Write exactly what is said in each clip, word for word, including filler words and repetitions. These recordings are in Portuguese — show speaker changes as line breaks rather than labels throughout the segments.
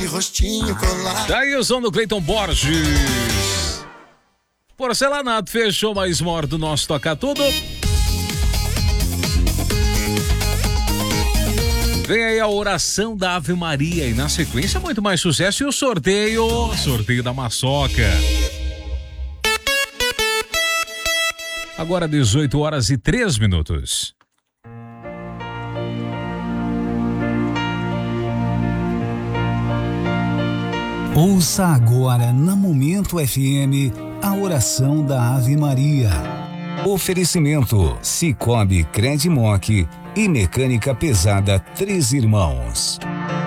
aquele rostinho colado.
Daí o som do Cleiton Borges. Porcelanato fechou mais uma hora do nosso Toca Tudo. Vem aí a oração da Ave Maria e na sequência muito mais sucesso e o sorteio, sorteio da Maçoca. Agora dezoito horas e três minutos.
Ouça agora na Momento F M a oração da Ave Maria. Oferecimento Cicobi Credimoc e Mecânica Pesada Três Irmãos.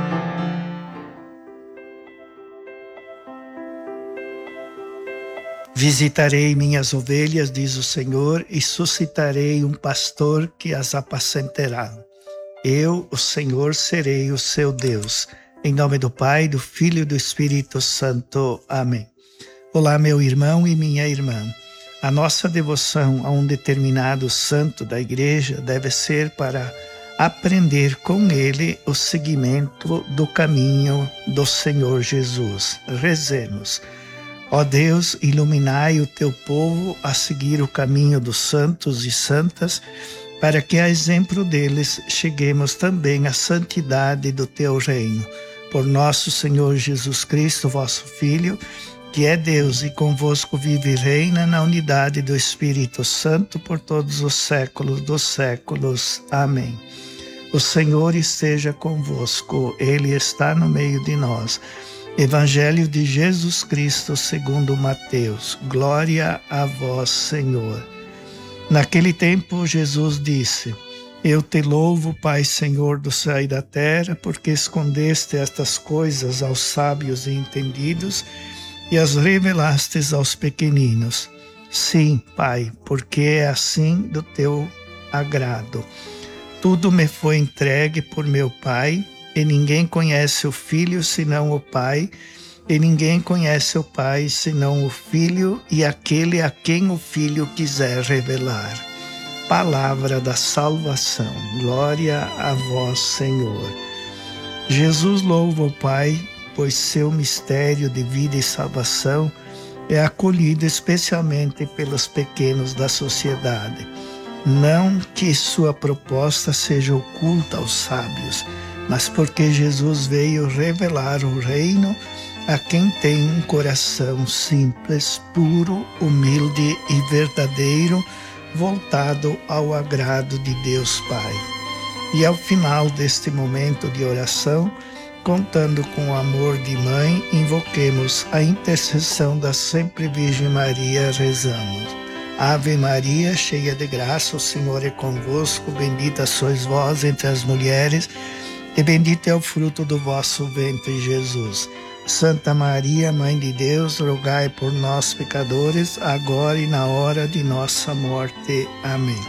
Visitarei minhas ovelhas, diz o Senhor, e suscitarei um pastor que as apacentará. Eu, o Senhor, serei o seu Deus. Em nome do Pai, do Filho e do Espírito Santo. Amém. Olá, meu irmão e minha irmã. A nossa devoção a um determinado santo da igreja deve ser para aprender com ele o seguimento do caminho do Senhor Jesus. Rezemos. Ó Deus, iluminai o teu povo a seguir o caminho dos santos e santas, para que, a exemplo deles, cheguemos também à santidade do teu reino. Por nosso Senhor Jesus Cristo, vosso Filho, que é Deus e convosco vive e reina na unidade do Espírito Santo por todos os séculos dos séculos. Amém. O Senhor esteja convosco, Ele está no meio de nós. Evangelho de Jesus Cristo segundo Mateus. Glória a vós, Senhor. Naquele tempo, Jesus disse: Eu te louvo, Pai, Senhor do céu e da terra, porque escondeste estas coisas aos sábios e entendidos e as revelastes aos pequeninos. Sim, Pai, porque é assim do teu agrado. Tudo me foi entregue por meu Pai, e ninguém conhece o Filho senão o Pai, e ninguém conhece o Pai senão o Filho e aquele a quem o Filho quiser revelar. Palavra da salvação. Glória a vós, Senhor. Jesus louva o Pai, pois seu mistério de vida e salvação é acolhido especialmente pelos pequenos da sociedade. Não que sua proposta seja oculta aos sábios, mas porque Jesus veio revelar o reino a quem tem um coração simples, puro, humilde e verdadeiro, voltado ao agrado de Deus Pai. E ao final deste momento de oração, contando com o amor de mãe, invoquemos a intercessão da sempre Virgem Maria, rezamos. Ave Maria, cheia de graça, o Senhor é convosco, bendita sois vós entre as mulheres, e bendito é o fruto do vosso ventre, Jesus. Santa Maria, Mãe de Deus, rogai por nós, pecadores, agora e na hora de nossa morte. Amém.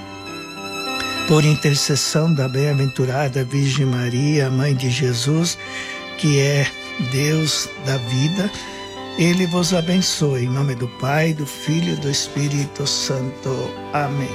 Por intercessão da bem-aventurada Virgem Maria, Mãe de Jesus, que é Deus da vida, Ele vos abençoe. Em nome do Pai, do Filho e do Espírito Santo. Amém.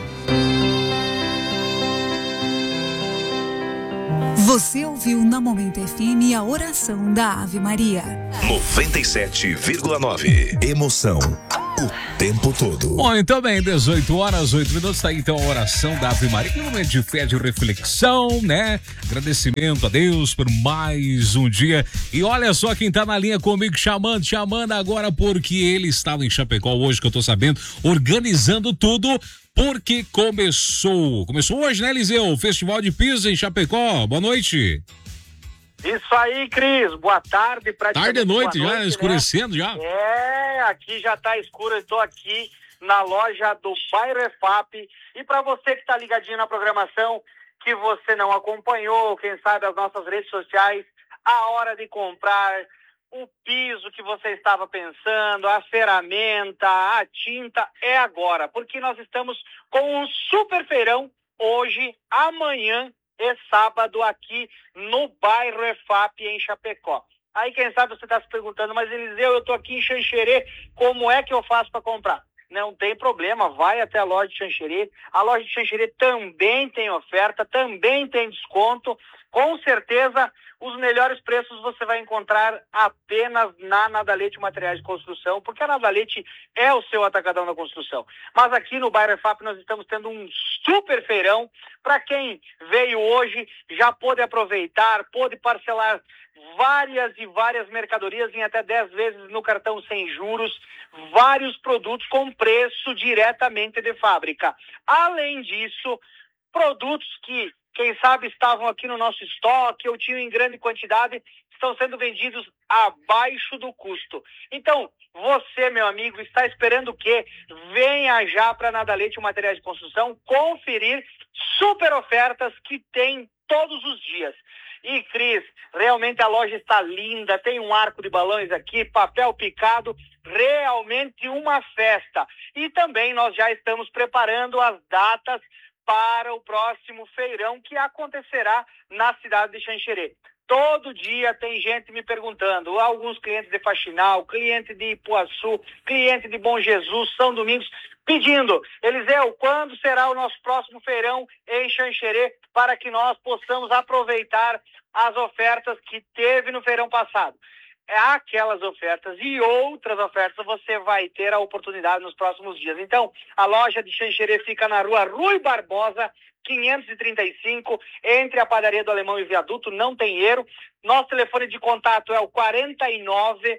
Você ouviu na Momento F M a oração da Ave Maria.
noventa e sete vírgula nove. Emoção o tempo todo.
Bom, então bem, dezoito horas, oito minutos, tá aí então a oração da Ave Maria, que um momento de fé, de reflexão, né? Agradecimento a Deus por mais um dia. E olha só quem tá na linha comigo, chamando, chamando agora, porque ele estava em Chapecó hoje, que eu tô sabendo, organizando tudo, porque começou, começou hoje, né, Eliseu? O Festival de Pisa em Chapecó. Boa noite.
Isso aí, Cris, boa tarde.
Tarde e noite, já,
noite,
escurecendo, né? Já.
É, aqui já tá escuro, eu tô aqui na loja do Bairro E F A P. E para você que tá ligadinho na programação, que você não acompanhou, quem sabe as nossas redes sociais, a hora de comprar o piso que você estava pensando, a ferramenta, a tinta, é agora, porque nós estamos com um super feirão hoje, amanhã e sábado aqui no Bairro E F A P em Chapecó. Aí quem sabe você está se perguntando, mas Eliseu, eu estou aqui em Xanxerê, como é que eu faço para comprar? não tem problema, vai até a loja de Xanxerê. A loja de Xanxerê também tem oferta, também tem desconto. Com certeza, os melhores preços você vai encontrar apenas na Nadalete Materiais de Construção, porque a Nadalete é o seu atacadão da construção. Mas aqui no bairro E F A P nós estamos tendo um super feirão. Para quem veio hoje, já pôde aproveitar, pôde parcelar várias e várias mercadorias em até dez vezes no cartão sem juros, vários produtos com preço diretamente de fábrica. Além disso, produtos que, quem sabe, estavam aqui no nosso estoque, eu tinha em grande quantidade, estão sendo vendidos abaixo do custo. Então, você, meu amigo, está esperando o quê? Venha já para Nadalete Materiais de Construção conferir super ofertas que tem todos os dias. E, Cris, realmente a loja está linda, tem um arco de balões aqui, papel picado, realmente uma festa. E também nós já estamos preparando as datas para o próximo feirão que acontecerá na cidade de Xanxerê. Todo dia tem gente me perguntando, alguns clientes de Faxinal, cliente de Ipuaçu, cliente de Bom Jesus, São Domingos, pedindo, Eliseu, quando será o nosso próximo feirão em Xanxerê para que nós possamos aproveitar as ofertas que teve no feirão passado. Aquelas ofertas e outras ofertas você vai ter a oportunidade nos próximos dias. Então, a loja de Xanxerê fica na rua Rui Barbosa, quinhentos e trinta e cinco, entre a padaria do Alemão e o Viaduto, não tem erro. Nosso telefone de contato é o quarenta e nove,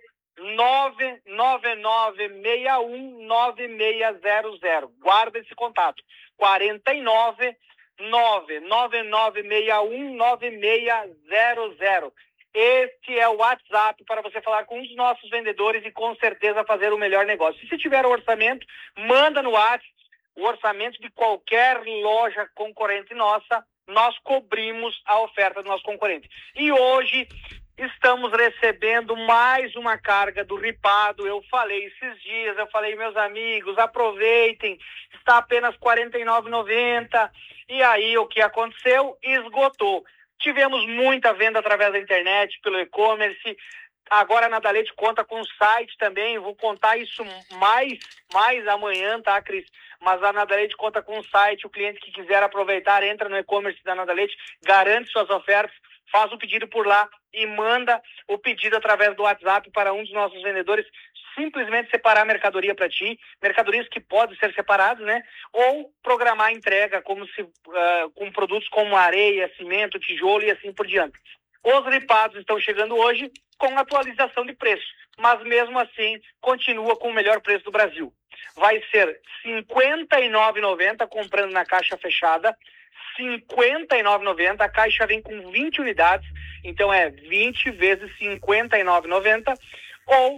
nove nove nove, seis um nove seis zero zero. Guarda esse contato, quarenta e nove, nove nove nove, seis um nove seis zero zero. Este é o WhatsApp para você falar com os nossos vendedores e com certeza fazer o melhor negócio. E se tiver orçamento, manda no WhatsApp o orçamento de qualquer loja concorrente nossa, nós cobrimos a oferta do nosso concorrente. E hoje estamos recebendo mais uma carga do ripado. Eu falei esses dias, eu falei, meus amigos, aproveitem, está apenas quarenta e nove reais e noventa centavos. E aí o que aconteceu? Esgotou. Tivemos muita venda através da internet, pelo e-commerce. Agora a Nadalete conta com o site também, vou contar isso mais, mais amanhã, tá, Cris? Mas a Nadalete conta com o site, o cliente que quiser aproveitar, entra no e-commerce da Nadalete, garante suas ofertas, faz o pedido por lá e manda o pedido através do WhatsApp para um dos nossos vendedores, simplesmente separar a mercadoria para ti, mercadorias que podem ser separadas, né? Ou programar a entrega como se, uh, com produtos como areia, cimento, tijolo e assim por diante. Os ripados estão chegando hoje com atualização de preço, mas mesmo assim continua com o melhor preço do Brasil. Vai ser cinquenta e nove reais e noventa centavos comprando na caixa fechada, cinquenta e nove reais e noventa centavos, a caixa vem com vinte unidades, então é vinte vezes cinquenta e nove reais e noventa centavos, ou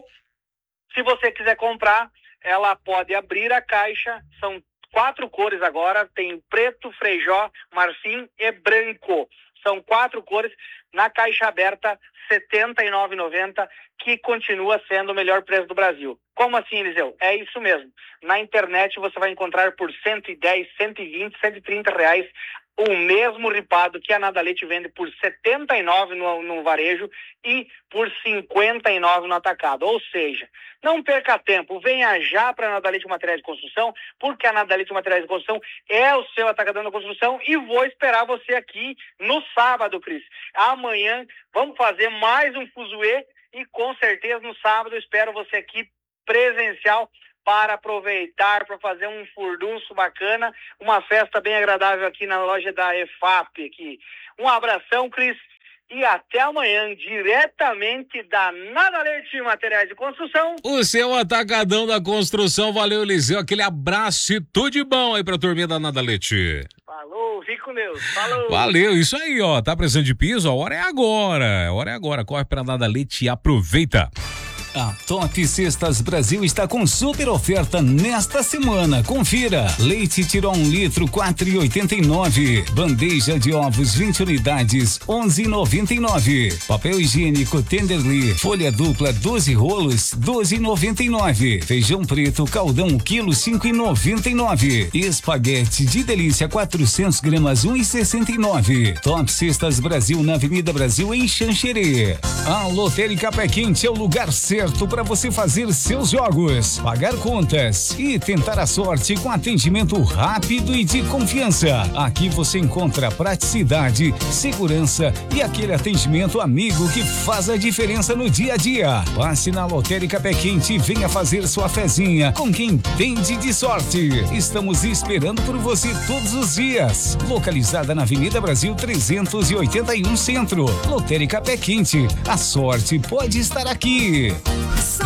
se você quiser comprar, ela pode abrir a caixa, são quatro cores agora, tem preto, freijó, marfim e branco. São quatro cores, na caixa aberta, setenta e nove reais e noventa centavos, que continua sendo o melhor preço do Brasil. Como assim, Eliseu? É isso mesmo. Na internet você vai encontrar por cento e dez, cento e vinte, cento e trinta reais o mesmo ripado que a Nadalete vende por setenta e nove reais no, no varejo e por cinquenta e nove reais no atacado. Ou seja, não perca tempo, venha já para a Nadalete Materiais de Construção, porque a Nadalete Materiais de Construção é o seu atacadão da construção e vou esperar você aqui no sábado, Cris. Amanhã vamos fazer mais um fuzuê e com certeza no sábado eu espero você aqui presencial para aproveitar, para fazer um furdunço bacana, uma festa bem agradável aqui na loja da E F A P. Aqui. Um abração, Cris, e até amanhã, diretamente da Nadalete Materiais de Construção.
O seu atacadão da construção, valeu, Eliseu, aquele abraço e tudo de bom aí pra turminha da Nadalete.
Falou, fique com Deus, falou.
Valeu, isso aí, ó, tá precisando de piso? A hora é agora, a hora é agora, corre pra Nadalete e aproveita.
A Top Cestas Brasil está com super oferta nesta semana. Confira. Leite Tirol um litro, quatro reais e oitenta e nove. Bandeja de ovos, vinte unidades, onze reais e noventa e nove. Papel higiênico Tenderly, folha dupla, doze rolos, doze reais e noventa e nove. Feijão preto, caldão, quilo, cinco reais e noventa e nove. Espaguete de delícia, quatrocentos gramas, um real e sessenta e nove. Top Cestas Brasil na Avenida Brasil, em Xanxerê. A Lotérica Pé Quente é o lugar certo. certo para você fazer seus jogos, pagar contas e tentar a sorte com atendimento rápido e de confiança. Aqui você encontra praticidade, segurança e aquele atendimento amigo que faz a diferença no dia a dia. Passe na Lotérica Pé Quente e venha fazer sua fezinha com quem entende de sorte. Estamos esperando por você todos os dias. Localizada na Avenida Brasil trezentos e oitenta e um Centro. Lotérica Pé Quente. A sorte pode estar aqui.